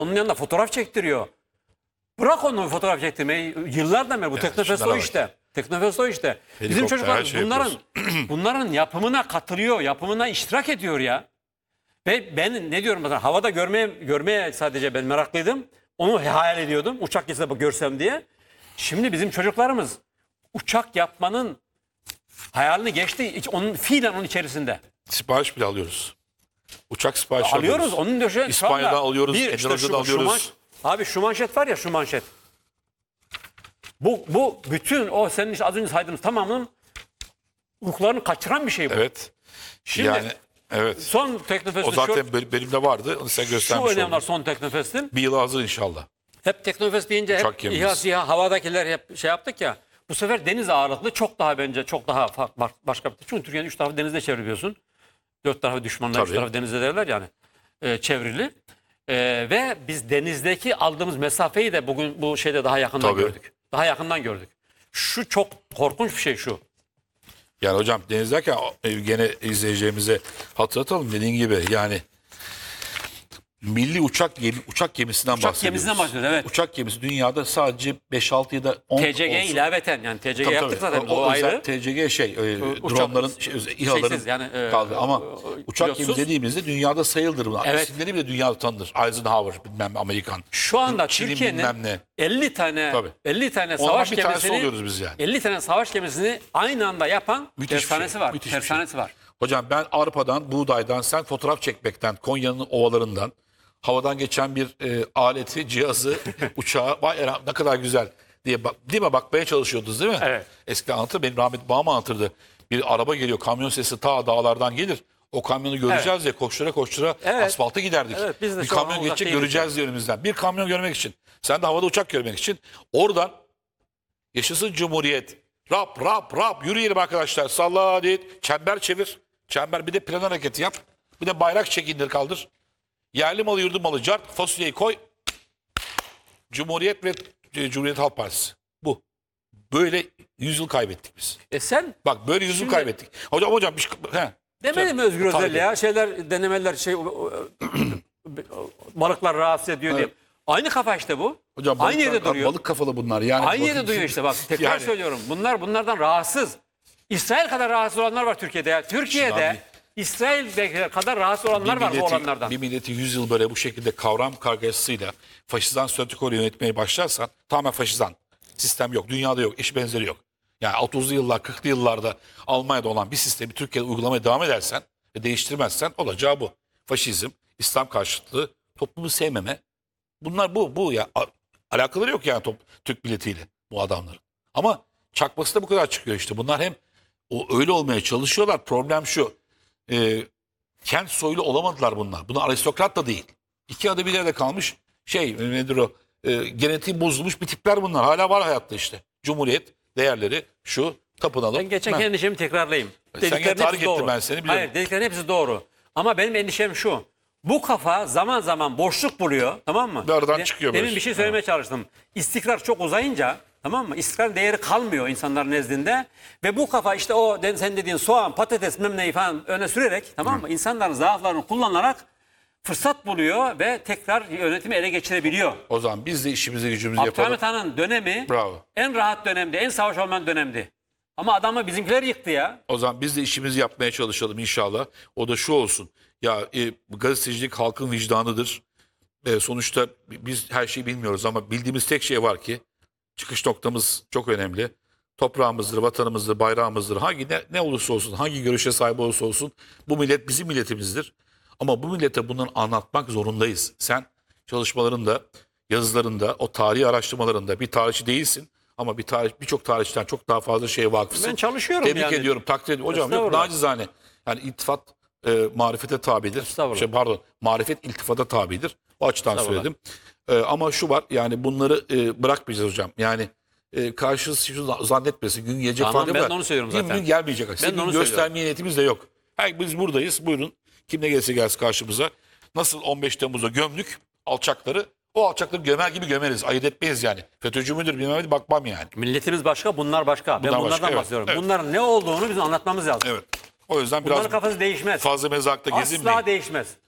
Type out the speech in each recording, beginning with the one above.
Onun yanında fotoğraf çektiriyor. Bırak onu fotoğraf çektirmeyi. Yıllardan beri bu Teknofest o işte. Teknofest o işte. Bizim Helikopter, çocuklar her şey bunların yapımına katılıyor. Yapımına iştirak ediyor ya. Ve ben ne diyorum mesela havada görmeye sadece ben meraklıydım. Onu hayal ediyordum. Uçak gelse görsem diye. Şimdi bizim çocuklarımız uçak yapmanın hayalini geçti. Fiilen onun içerisinde. Sipariş bile alıyoruz. Uçak siparişi Alıyoruz. Onun dışında İspanya'dan alıyoruz. Endonezya'dan alıyoruz. Abi şu manşet var ya, şu manşet. Bu bütün o senin işte az önce saydığınız tamamının ruhlarını kaçıran bir şey bu. Evet. Şimdi yani evet. son Teknofest'te O zaten benim de vardı. Onu sen şu göstermiş önem var oldun. son Teknofest'in. Bir yıla hazır inşallah. Hep Teknofest deyince Uçak hep gemimiz. İHA, SİHA, havadakiler hep şey yaptık ya. Bu sefer deniz ağırlıklı çok daha bence çok daha başka bir. Çünkü Türkiye'nin 3 tarafı denizde çevriliyorsun. 4 tarafı düşmanlar, 3 Tabii. tarafı denizde derler yani. Çevrili. Ve biz denizdeki aldığımız mesafeyi de bugün bu şeyde daha yakından Tabii. gördük. Daha yakından gördük. Şu çok korkunç bir şey şu. Yani hocam deniz derken gene izleyeceğimize hatırlatalım dediğin gibi yani milli uçak gemisinden Uçak bahsediyoruz. gemisinden bahsediyoruz, evet. Uçak gemisi dünyada sadece 5-6 ya da 10 TCG olsun. ilaveten yani TCG Tabii, yaptık tabii. zaten O o özel ayrı. TCG Uçak- dronların, İHA'ların şeysiz yani, kaldı. Ama uçak pilotsuz. gemisi dediğimizde dünyada sayıldır bunlar. Evet. İsimleri bile dünyada tanınır. Eisenhower bilmem Amerikan. Şu anda Çin'in Türkiye'nin bilmem ne. 50 tane Tabii. 50 tane Ondan savaş bir tanesi gemisini oluyoruz biz yani. 50 tane savaş gemisini aynı anda yapan Müthiş bir tersanesi şey, var. müthiş bir Tersanesi var. Hocam ben arpadan, buğdaydan, sen fotoğraf çekmekten, Konya'nın ovalarından, havadan geçen bir aleti, cihazı, uçağı, vay ne kadar güzel diye değil mi bakmaya çalışıyordunuz değil mi? Evet. Eskiden anlatır, benim rahmetli babam anlatırdı. Bir araba geliyor, kamyon sesi ta dağlardan gelir. O kamyonu göreceğiz diye koştura koştura Evet. asfalta giderdik. Evet, biz de bir şu an kamyon uzak geçecek değiliz. göreceğiz diye önümüzden. Bir kamyon görmek için. Sen de havada uçak görmek için. Oradan yaşasın Cumhuriyet. Rap rap rap yürüyelim arkadaşlar. Salla hadi. Çember çevir. Çember bir de plan hareketi yap. Bir de bayrak çek indir kaldır. Yerli malı yurdum malı cart. Fasulyeyi koy. Cumhuriyet ve Cumhuriyet Halk Partisi. Bu. Böyle 100 yıl kaybettik biz. Sen Bak böyle 100 yıl Şimdi- kaybettik. Hocam bir şey... He. demedin mi Özgür Tabii Özel ya? Şeyler denemeler balıklar rahatsız ediyor diye. Evet. Aynı kafa işte bu. Hocam Aynı yerde duruyor. balık kafalı bunlar. Yani Aynı bakın- yerde duruyor işte bak. Tekrar Yani- söylüyorum. Bunlardan rahatsız. İsrail kadar rahatsız olanlar var Türkiye'de ya. Türkiye'de abi- İsrail kadar rahatsız olanlar var bu olanlardan. Bir milleti 100 yıl böyle bu şekilde kavram kargaşasıyla faşizan statükoyla yönetmeye başlarsan tamamen faşizan. Sistem yok. Dünyada yok. Eşi benzeri yok. Yani 30'lu yıllar 40'lı yıllarda Almanya'da olan bir sistemi Türkiye'de uygulamaya devam edersen ve değiştirmezsen olacağı bu. Faşizm, İslam karşıtlığı, toplumu sevmeme. Bunlar bu ya. Alakaları yok yani Türk milletiyle bu adamların. Ama çakması da bu kadar çıkıyor işte. Bunlar hem öyle olmaya çalışıyorlar. Problem şu. Kent soylu olamadılar bunlar. Bunlar aristokrat da değil. İki adı bir yerde kalmış nedir o? Genetiği bozulmuş bir tipler bunlar. Hala var hayatta işte. Cumhuriyet değerleri şu tapınalım. Ben geçen Ha. endişemi tekrarlayayım. Sen Dediklerin gene tahrik hepsi doğru. ettin ben seni biliyorum. Hayır, dediklerin hepsi doğru. Ama benim endişem şu. Bu kafa zaman zaman boşluk buluyor, tamam mı? Bir aradan çıkıyor Demin böyle. bir şey söylemeye çalıştım. İstikrar çok uzayınca, tamam mı? İstikrarın değeri kalmıyor insanların nezdinde. Ve bu kafa işte o sen dediğin soğan, patates, memneyi falan öne sürerek, tamam mı? İnsanların zaaflarını kullanarak fırsat buluyor ve tekrar yönetimi ele geçirebiliyor. O zaman biz de işimizi gücümüzü yapalım. Abdülhamit Han'ın dönemi Bravo. en rahat dönemdi, en savaş olmayan dönemdi. Ama adamı bizimkiler yıktı ya. O zaman biz de işimizi yapmaya çalışalım inşallah. O da şu olsun. Ya gazetecilik halkın vicdanıdır. Sonuçta biz her şeyi bilmiyoruz ama bildiğimiz tek şey var ki çıkış noktamız çok önemli. Toprağımızdır, vatanımızdır, bayrağımızdır. Ne olursa olsun, hangi görüşe sahip olursa olsun bu millet bizim milletimizdir. Ama bu millete bunları anlatmak zorundayız. Sen çalışmalarında, yazılarında, o tarihi araştırmalarında bir tarihçi değilsin. Ama birçok tarihçiden çok daha fazla şeye vakıfsın. Ben çalışıyorum Tebrik yani. ediyorum, takdir ediyorum. Hocam yok Estağfurullah. nacizane. Yani iltifat marifete tabidir. Estağfurullah. Marifet iltifata tabidir. O açıdan Estağfurullah. söyledim. Ama şu var yani bunları bırakmayacağız hocam. Yani karşısı şu zannetmesin gün gelecek Tamam, falan ben var. de onu söylüyorum Gün zaten. gelmeyecek. Ben de Sizin onu göstermeye niyetimiz de yok. Biz buradayız. Buyurun. Kim ne gelirse gelsin karşımıza. Nasıl 15 Temmuz'da gömdük alçakları. O alçakları gömer gibi gömeriz. Ayırt etmeyiz yani. FETÖ'cü müdür bilmem ne bakmam yani. Milletimiz başka, bunlar başka. Ben Bunlar bunlardan başka, evet, bahsediyorum. evet. Bunların ne olduğunu bizim anlatmamız lazım. Evet. O yüzden Bunların biraz kafası değişmez. fazla mezakta Asla gezinmeyin. değişmez.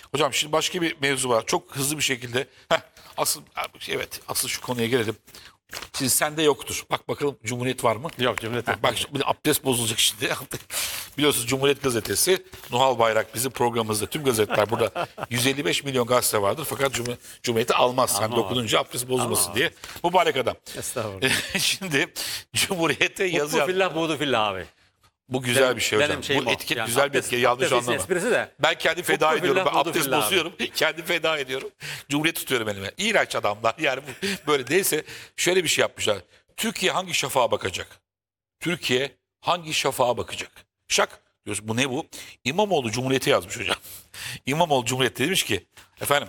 Hocam şimdi başka bir mevzu var. Çok hızlı bir şekilde. Asıl şu konuya gelelim. Şimdi sende yoktur. Bak bakalım Cumhuriyet var mı? Yok, Cumhuriyet yok. Bak şimdi abdest bozulacak şimdi. Biliyorsunuz Cumhuriyet Gazetesi, Nuhal Bayrak bizim programımızda, tüm gazeteler burada 155 milyon gazete vardır. Fakat Cumhuriyeti almaz. Sen dokununca abdest bozulmasın diye. Mübarek adam. Estağfurullah. Şimdi Cumhuriyete yazı Mutlu fillah, buğdu fillah abi. Bu güzel bir şey hocam. Benim şeyim Bu o. etiket Yani güzel bir etiket. Yanlış abdestin anlama. esprisi de. Ben kendi feda Mutlu ediyorum. fillah, Ben buğdu abdest fillah bozuyorum. Kendi feda ediyorum. Cumhuriyet tutuyorum elime. İğrenç adamlar. Yani böyle değilse şöyle bir şey yapmışlar. Türkiye hangi şafağa bakacak? Türkiye hangi şafağa bakacak? Şak diyoruz. Bu ne bu? İmamoğlu Cumhuriyet'e yazmış hocam. İmamoğlu Cumhuriyet'te demiş ki efendim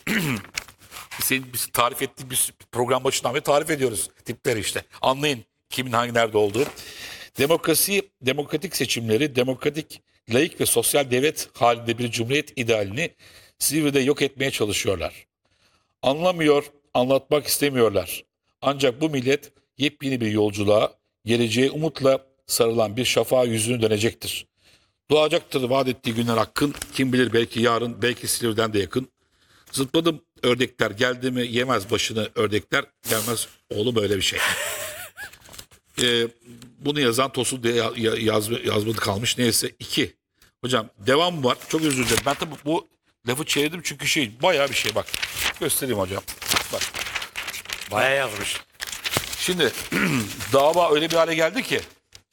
biz tarif ettiği bir program başından beri tarif ediyoruz tipleri işte. Anlayın kimin hangi nerede olduğu. Demokratik seçimleri, demokratik, laik ve sosyal devlet halinde bir cumhuriyet idealini Silivri'de yok etmeye çalışıyorlar. Anlamıyor, anlatmak istemiyorlar. Ancak bu millet yepyeni bir yolculuğa, geleceğe umutla sarılan bir şafağa yüzünü dönecektir. Doğacaktır vaat ettiği günler hakkın, kim bilir belki yarın, belki Silivri'den de yakın. Zıpladım ördekler geldi mi yemez başını ördekler gelmez oğlum öyle bir şey. Bunu yazan Tosun diye yazmadı kalmış. Neyse 2. Hocam devam var. Çok özür dilerim. Ben tabii bu lafı çevirdim çünkü bayağı bir şey bak. Göstereyim hocam. Bak. Bayağı yazmış. Şimdi dava öyle bir hale geldi ki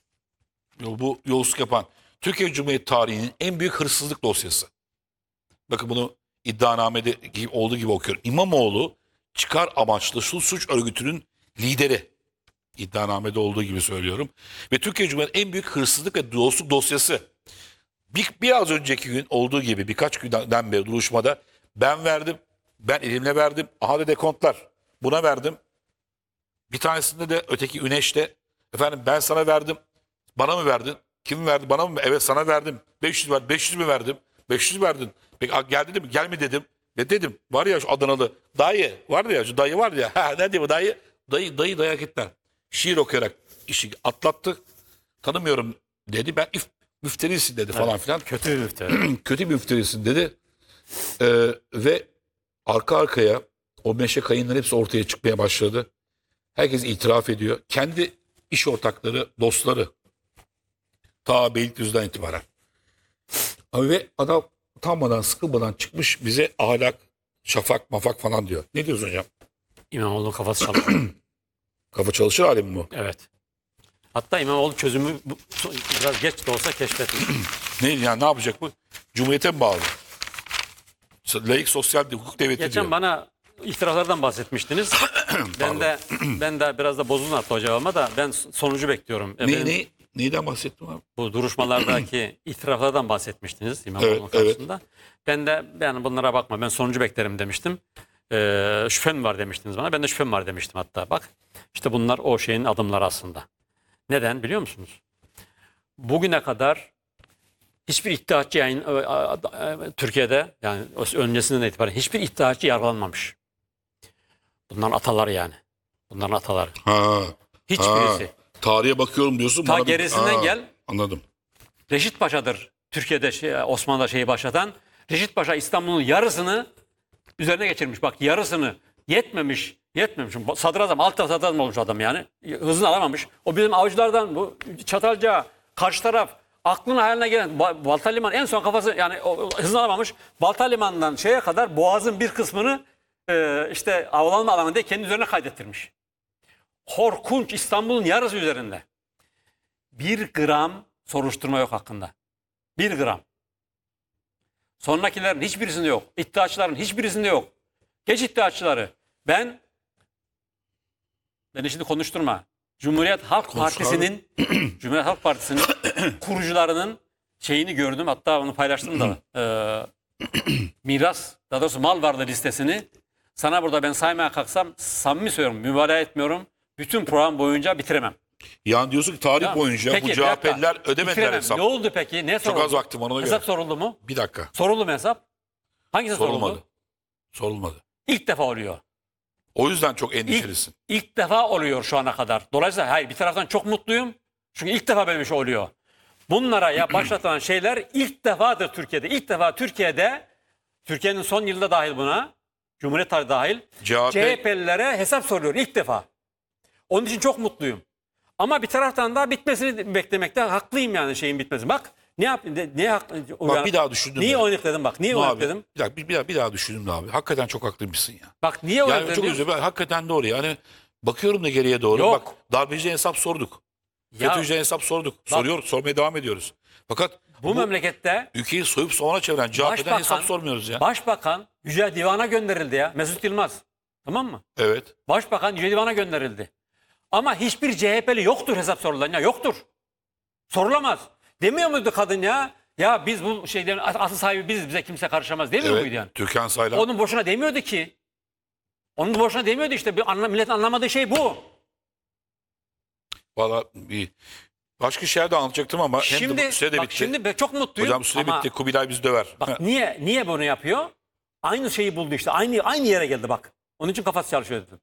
bu yolsuzluk yapan Türkiye Cumhuriyeti tarihinin en büyük hırsızlık dosyası. Bakın bunu iddianamede olduğu gibi okuyorum. İmamoğlu çıkar amaçlı suç örgütünün lideri. İddianamede olduğu gibi söylüyorum. Ve Türkiye Cumhuriyeti en büyük hırsızlık ve yolsuzluk dosyası. Biraz önceki gün olduğu gibi birkaç günden beri duruşmada ben verdim, ben elimle verdim. Aha da dekontlar. Buna verdim. Bir tanesinde de öteki Üneş'te efendim ben sana verdim. Bana mı verdin? Kim verdi? Bana mı? Evet sana verdim. 500 ver. 500 mü verdim? 500 verdin. Peki gel dedim. Gel mi dedim. Ne dedim? Var ya şu Adanalı dayı vardı ya şu dayı vardı ya. Ha, ne diyor bu dayı? Dayı dayak ettiler. Şiir okuyarak işi atlattı. Tanımıyorum dedi. Ben müfterisin dedi falan filan. Kötü bir müfteri. Kötü bir müfterisin dedi. Ve arka arkaya o meşe kayınların hepsi ortaya çıkmaya başladı. Herkes itiraf ediyor. Kendi iş ortakları, dostları. Ta Beylikdüzü'den itibaren. Ve adam utanmadan, sıkılmadan çıkmış bize ahlak, şafak, mafak falan diyor. Ne diyorsun hocam? İmamoğlu'nun kafası çalışıyor. Kafa çalışır hali mi bu? Evet. Hatta İmamoğlu çözümü biraz geç de olsa keşfetmiş. Ne yapacak bu? Cumhuriyete mi bağlı? Laik sosyal hukuk devleti Geçen diyor. bana itiraflardan bahsetmiştiniz. ben de biraz da bozun attı hocam ama da ben sonucu bekliyorum. Neyden bahsettim abi? Bu duruşmalardaki itiraflardan bahsetmiştiniz İmamoğlu'nun Evet, karşısında. Ben de yani bunlara bakma ben sonucu beklerim demiştim. Şüphem var demiştiniz bana. Ben de şüphem var demiştim hatta. Bak işte bunlar o şeyin adımları aslında. Neden biliyor musunuz? Bugüne kadar hiçbir iddiatçı Türkiye'de yani öncesinden itibaren hiçbir iddiatçı yargılanmamış. Bunların ataları yani. Bunların ataları. Hiçbirisi. Tarihe bakıyorum diyorsun. Ta gerisinden gel. Anladım. Reşit Paşa'dır Türkiye'de Osmanlı'da şeyi başlatan. Reşit Paşa İstanbul'un yarısını üzerine geçirmiş. Bak yarısını yetmemiş. Sadrazam, alt taraf sadrazam olmuş adam yani. Hızını alamamış. O bizim avcılardan bu Çatalca, karşı taraf aklına hayaline gelen Baltaliman en son kafası yani hızını alamamış. Baltaliman'dan şeye kadar Boğaz'ın bir kısmını işte avlanma alanı diye kendi üzerine kaydettirmiş. Korkunç İstanbul'un yarısı üzerinde. 1 gram soruşturma yok hakkında. 1 gram. Sonrakilerin hiçbirisinde yok. İddiaçıların hiçbirisinde yok. Geç iddiaçıları. Beni şimdi konuşturma. Cumhuriyet Halk Partisi'nin kurucularının şeyini gördüm. Hatta onu paylaştım da. Miras, daha doğrusu mal varlığı listesini sana burada ben saymaya kalksam samimi söylüyorum. Mübalağa etmiyorum. Bütün program boyunca bitiremem. Yani diyorsun ki tarih Tamam. boyunca Peki, bu bir CHP'liler dakika. ödemediler Bitiremem. hesap. Ne oldu peki? Ne soruldu? Çok az vaktim var ona göre. Hesap soruldu mu? Bir dakika. Soruldu mu hesap? Hangisi Sorulmadı. soruldu? İlk defa oluyor. O yüzden çok endişelisin. İlk defa oluyor şu ana kadar. Dolayısıyla hayır bir taraftan çok mutluyum. Çünkü ilk defa böyle bir şey oluyor. Bunlara başlatılan şeyler ilk defadır Türkiye'de. İlk defa Türkiye'de Türkiye'nin son yılda dahil buna, Cumhuriyet tarihi dahil, CHP CHP'lilere hesap soruyor ilk defa. Onun için çok mutluyum. Ama bir taraftan da bitmesini beklemekte haklıyım yani şeyin bitmesi. Bak ne yaptın? Bak bir daha düşündüm. Niye ben. oynakladım bak? Niye Abi, oynakladım? bir daha düşündüm de abi. Hakikaten çok haklıymışsın ya. Bak niye Yani oynakladım? çok biliyor üzüldüm. musun? Ben hakikaten doğru. Yani bakıyorum da geriye doğru. Yok. Bak darbeciye hesap sorduk. Ya, FETÖ'cüye hesap sorduk. Sormaya devam ediyoruz. Fakat bu memlekette ülkeyi soyup soğana çeviren CHP'den Başbakan- hesap sormuyoruz ya. Başbakan Yüce Divan'a gönderildi ya. Mesut Yılmaz. Tamam mı? Evet. Başbakan Yüce Divan'a gönderildi. Ama hiçbir CHP'li yoktur hesap sorulan ya. Yoktur. Sorulamaz. Demiyor muydu kadın ya? Ya biz bu şeylerin asıl sahibi biziz. Bize kimse karışamaz demiyor Evet. muydu yani? Türkan Saylan. Onun boşuna demiyordu ki. Onun boşuna demiyordu işte. Milletin anlamadığı şey bu. Valla bir başka şeyler de anlatacaktım ama hem de süre de bak bitti. şimdi ben çok mutluyum. Hocam süre ama bitti. Kubilay bizi döver. bak niye bunu yapıyor? Aynı şeyi buldu işte. Aynı yere geldi bak. Onun için kafası çalışıyor dedim.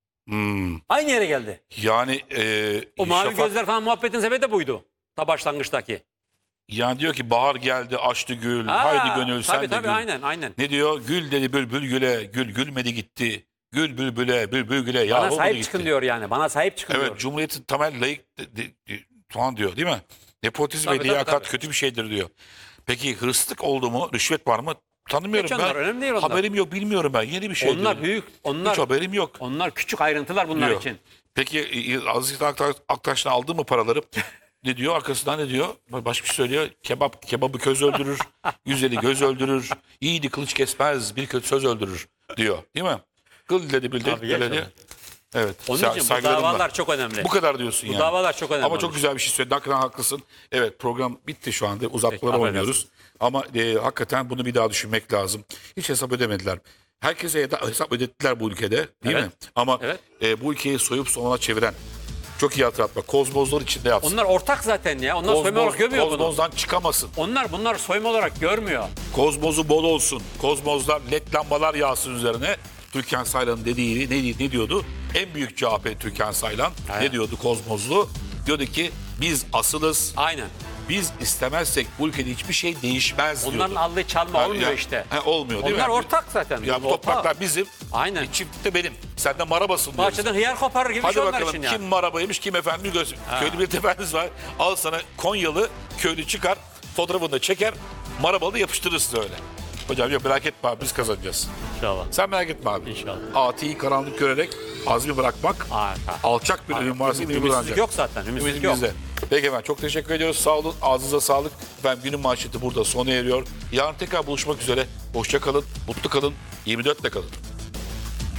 Aynı yere geldi. Yani O mavi Şafak- gözler falan muhabbetin sebebi de buydu. Ta başlangıçtaki. yani diyor ki bahar geldi açtı gül. Ha, Haydi gönül sen tabii, de tabii, gül. aynen. Ne diyor? Gül dedi bülbül güle. Gül gülmedi gitti. Gül bülbüle bülbül güle. Ya Bana olmadı sahip gitti. çıkın diyor yani. Bana sahip çıkın Evet diyor. Cumhuriyet'in temel layık falan diyor değil mi? Nepotizm Tabii, ve liyakat tabii. kötü bir şeydir diyor. Peki hırsızlık oldu mu? Rüşvet var mı? Tanımıyorum Geç ben. onlar, önemli değil onlar. Haberim yok bilmiyorum ben. Yeni bir şey Onlar diyor. büyük. Hiç haberim yok. Onlar küçük ayrıntılar bunlar diyor. için. Peki Aziz Aktaş'tan aldı mı paraları? Ne diyor? Arkasından ne diyor? Başka bir şey söylüyor. Kebabı köz öldürür. Güzeli göz öldürür. Yiğidi kılıç kesmez. Bir kötü söz öldürür diyor. Değil mi? Kıl dedi bildi. Tabii, geç Dedi. onu. Evet. Onun için bu saygılarımla. davalar çok önemli. Bu kadar diyorsun Bu yani. davalar çok önemli. Ama çok güzel bir şey söyledin. Hakikaten haklısın. Evet program bitti şu anda. Uzatmalara Peki, oynuyoruz. Ama hakikaten bunu bir daha düşünmek lazım. Hiç hesap ödemediler. Herkese hesap ödettiler bu ülkede değil Evet. mi? Ama Evet. bu ülkeyi soyup sonuna çeviren çok iyi hatırlatma. Kozmozlar içinde yatsın. Onlar ortak zaten ya. Onlar soyma olarak görmüyor bunu. Kozmozdan çıkamasın. Bunlar soyma olarak görmüyor. Kozmozu bol olsun. Kozmozlar led lambalar yağsın üzerine. Türkan Saylan'ın dediği ne diyordu? En büyük CHP Türkan Saylan. Evet. Ne diyordu Kozmozlu? Diyordu ki biz asılız. Aynen. Biz istemezsek bu ülkede hiçbir şey değişmez diyordu. Onların aldığı çalma olmuyor işte. Olmuyor değil Onlar mi? ortak zaten. Ya bu Ortak. topraklar bizim. Aynen. Çift de benim. Sen de marabasın diyoruz. Bahçeden hıyar koparır gibi bir Hadi şey onlar bakalım için ya. kim marabaymış kim efendim göz. Köylü bir tefendiniz var. Al sana Konyalı köylü çıkar. Fotoğrafını da çeker. Marabalı yapıştırırsın öyle. Hocam yok merak etme abi biz kazanacağız. İnşallah. Sen merak etme abi. İnşallah. Ati'yi karanlık görerek azmi bırakmak. Alçak bir ölüm varsa bir Ümitsizlik yok zaten. Ümitsizlik yok. bizde. Peki efendim çok teşekkür ediyoruz. Sağ olun. Ağzınıza sağlık. Efendim günün manşeti burada sona eriyor. Yarın tekrar buluşmak üzere. Hoşça kalın. Mutlu kalın. 24'te kalın.